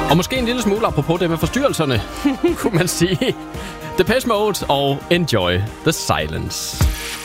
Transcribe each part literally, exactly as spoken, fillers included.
Og måske en lille smule apropos det med forstyrrelserne, kunne man sige. Depeche Mode og Enjoy the Silence.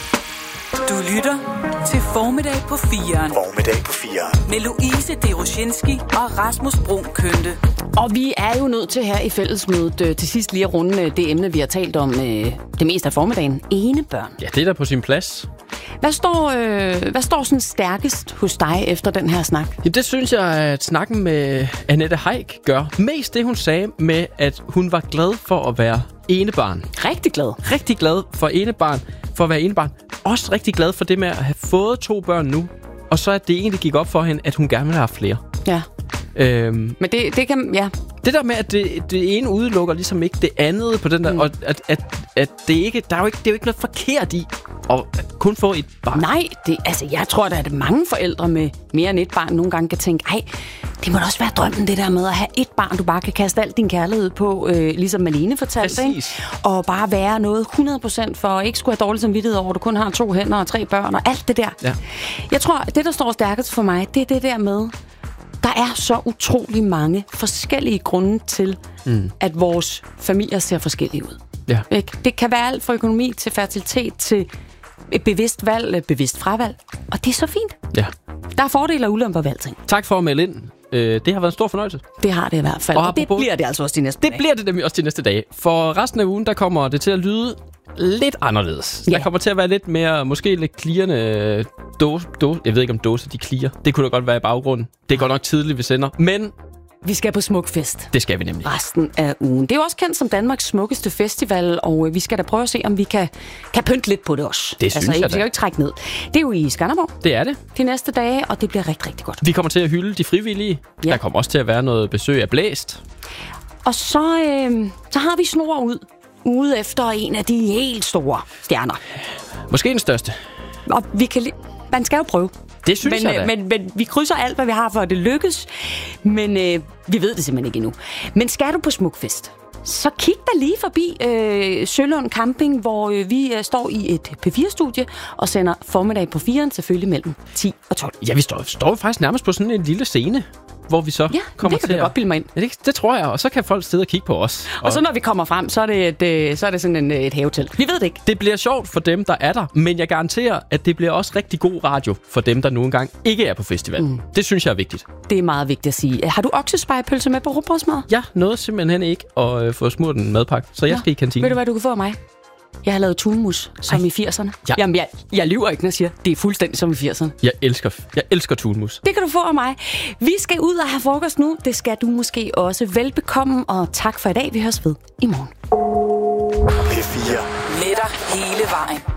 Du lytter til Formiddag på firen. Formiddag på firen. Med Louise Deroshinski og Rasmus Bruun Kønte. Og vi er jo nødt til her i fællesmødet øh, til sidst lige at runde det emne, vi har talt om øh, det meste af formiddagen. Enebørn. Ja, det er der på sin plads. Hvad står, øh, hvad står sådan stærkest hos dig efter den her snak? Ja, det synes jeg, at snakken med Annette Heick gør. Mest det, hun sagde med, at hun var glad for at være enebarn. Rigtig glad. Rigtig glad for enebarn, for at være enebarn. Også rigtig glad for det med at have fået to børn nu. Og så at det egentlig gik op for hende, at hun gerne ville have flere. Ja. Øhm, Men det, det kan, ja. Det der med, at det, det ene udelukker ligesom ikke det andet på den der, mm. og at, at, at det ikke, der er jo ikke, det er jo ikke noget forkert i at kun få et barn. Nej, det, altså jeg tror, der er det mange forældre med mere end et barn nogle gange kan tænke, ej, det må da også være drømmen det der med at have et barn, du bare kan kaste al din kærlighed på, øh, ligesom Malene fortalte, ikke? Og bare være noget hundrede procent for at ikke skulle have dårlig samvittighed over, at du kun har to hænder og tre børn og alt det der. Ja. Jeg tror, det der står stærkest for mig, det er det der med, der er så utrolig mange forskellige grunde til, mm. at vores familier ser forskellige ud. Ja. Ikke? Det kan være alt fra økonomi til fertilitet til et bevidst valg, et bevidst fravalg. Og det er så fint. Ja. Der er fordele og ulemper ved alting. Tak for at melde ind. Øh, det har været en stor fornøjelse. Det har det i hvert fald. Og, og det bliver det altså også de næste Det dage. bliver det nemlig også de næste dage. For resten af ugen, der kommer det til at lyde lidt anderledes. Ja. Der kommer til at være lidt mere, måske lidt klirrende dåse. Dåse. Jeg ved ikke, om dåser de klirrer. Det kunne da godt være i baggrunden. Det er godt nok tidligt, vi sender. Men vi skal på Smukfest. Det skal vi nemlig. Resten af ugen. Det er jo også kendt som Danmarks smukkeste festival, og vi skal da prøve at se, om vi kan, kan pynte lidt på det også. Det synes altså, jeg da. Vi skal jo ikke trække ned. Det er jo i Skanderborg. Det er det. De næste dage, og det bliver rigtig, rigtig godt. Vi kommer til at hylde de frivillige. Ja. Der kommer også til at være noget besøg af Blæst. Og så, øh, så har vi snor ud. Ude efter en af de helt store stjerner. Måske den største. Og vi kan li- man skal jo prøve. Det synes men, jeg da. Men, men vi krydser alt, hvad vi har for, at det lykkes. Men øh, vi ved det simpelthen ikke endnu. Men skal du på Smukfest, så kig da lige forbi øh, Sølund Camping, hvor øh, vi øh, står i et P fire-studie og sender Formiddag på firen, selvfølgelig mellem ti og tolv. Ja, vi står, står faktisk nærmest på sådan en lille scene, hvor vi så ja, kommer det kan til du godt bilde mig ind. Ja, det, det tror jeg, og så kan folk sidde og kigge på os. Og, og så når vi kommer frem, så er det, et, så er det sådan en, et havetelt. Vi ved det ikke. Det bliver sjovt for dem, der er der, men jeg garanterer, at det bliver også rigtig god radio for dem, der nu engang ikke er på festival. Mm. Det synes jeg er vigtigt. Det er meget vigtigt at sige. Har du oksespejepølse med på rugbrødsmad? Jeg nåede simpelthen ikke at øh, få smurt en madpakke, så jeg Nå, skal i kantinen. Ved du, hvad du kan få af mig? Jeg har lavet tunmus, som Ej. i firserne. Ja. Jamen, jeg, jeg lyver ikke, når jeg siger, det er fuldstændig som i firserne. Jeg elsker, jeg elsker tunmus. Det kan du få af mig. Vi skal ud og have frokost nu. Det skal du måske også. Velbekomme, og tak for i dag. Vi høres ved i morgen. P fire. Med dig hele vejen.